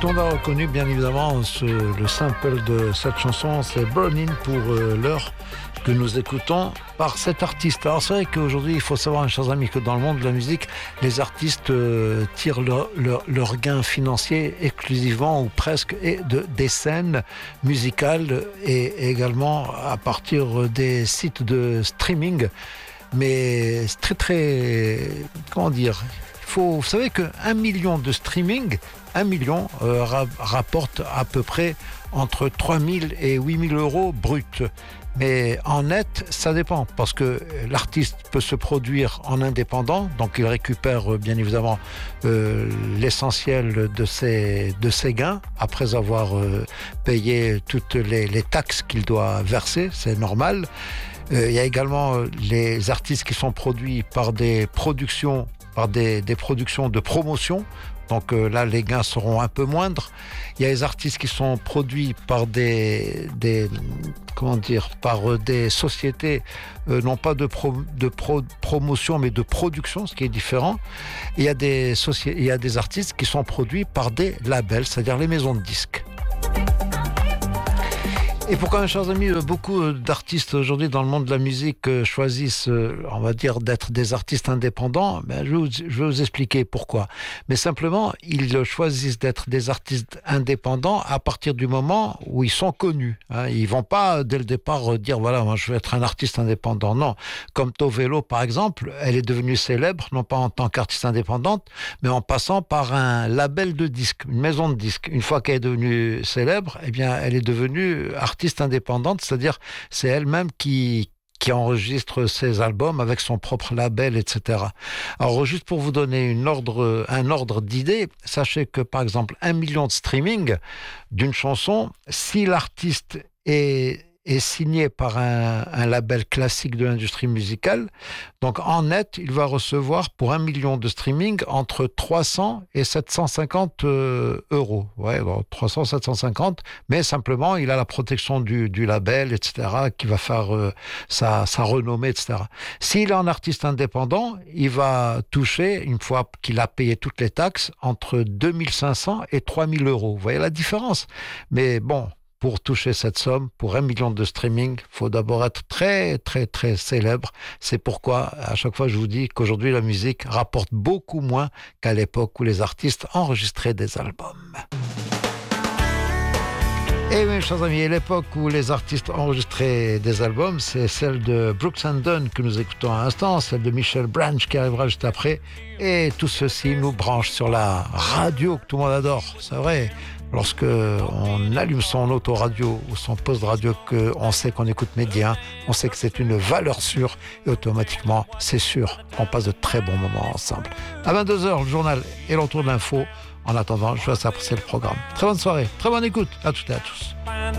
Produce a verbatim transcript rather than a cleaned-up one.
tout le monde a reconnu bien évidemment ce, le sample de cette chanson, c'est Burning pour euh, l'heure que nous écoutons par cet artiste. Alors c'est vrai qu'aujourd'hui il faut savoir, chers amis, que dans le monde de la musique, les artistes euh, tirent leur, leur, leur gain financier exclusivement ou presque et de, des scènes musicales et également à partir des sites de streaming. Mais c'est très très, comment dire, il faut, vous savez qu'un million de streaming, un million euh, ra- rapporte à peu près entre trois mille et huit mille euros bruts. Mais en net, ça dépend, parce que l'artiste peut se produire en indépendant, donc il récupère bien évidemment euh, l'essentiel de ses, de ses gains, après avoir euh, payé toutes les, les taxes qu'il doit verser, c'est normal. Euh, il y a également les artistes qui sont produits par des productions, par des, des productions de promotion. Donc euh, là, les gains seront un peu moindres. Il y a les artistes qui sont produits par des, des comment dire, par euh, des sociétés, euh, non pas de, pro, de pro, promotion, mais de production, ce qui est différent. Et il y a des soci... il y a des artistes qui sont produits par des labels, c'est-à-dire les maisons de disques. Et pourquoi, mes chers amis, beaucoup d'artistes aujourd'hui dans le monde de la musique choisissent, on va dire, d'être des artistes indépendants? Ben, je, vais vous, je vais vous expliquer pourquoi. Mais simplement, ils choisissent d'être des artistes indépendants à partir du moment où ils sont connus. Hein. Ils vont pas, dès le départ, dire, voilà, moi, je vais être un artiste indépendant. Non. Comme Tovelo, par exemple, elle est devenue célèbre, non pas en tant qu'artiste indépendante, mais en passant par un label de disques, une maison de disques. Une fois qu'elle est devenue célèbre, eh bien, elle est devenue artiste indépendante, c'est-à-dire c'est elle-même qui, qui enregistre ses albums avec son propre label, et cetera. Alors, juste pour vous donner une ordre, un ordre d'idée, sachez que, par exemple, un million de streaming d'une chanson, si l'artiste est est signé par un, un label classique de l'industrie musicale. Donc, en net, il va recevoir pour un million de streaming entre trois cents et sept cent cinquante euh, euros. Ouais, bon, trois cents, sept cent cinquante, mais simplement, il a la protection du, du label, et cetera, qui va faire euh, sa, sa renommée, et cetera. S'il est un artiste indépendant, il va toucher, une fois qu'il a payé toutes les taxes, entre deux mille cinq cents et trois mille euros. Vous voyez la différence? Mais bon, pour toucher cette somme, pour un million de streaming, il faut d'abord être très, très, très célèbre. C'est pourquoi, à chaque fois, je vous dis qu'aujourd'hui, la musique rapporte beaucoup moins qu'à l'époque où les artistes enregistraient des albums. Et oui, chers amis, l'époque où les artistes enregistraient des albums, c'est celle de Brooks and Dunn que nous écoutons à l'instant, celle de Michel Branch qui arrivera juste après. Et tout ceci nous branche sur la radio que tout le monde adore, c'est vrai. Lorsque on allume son autoradio ou son poste radio, qu'on sait qu'on écoute Média, on sait que c'est une valeur sûre et automatiquement, c'est sûr, on passe de très bons moments ensemble. À vingt-deux heures, le journal et l'entour de l'info. En attendant, je vous laisse apprécier le programme. Très bonne soirée, très bonne écoute à toutes et à tous.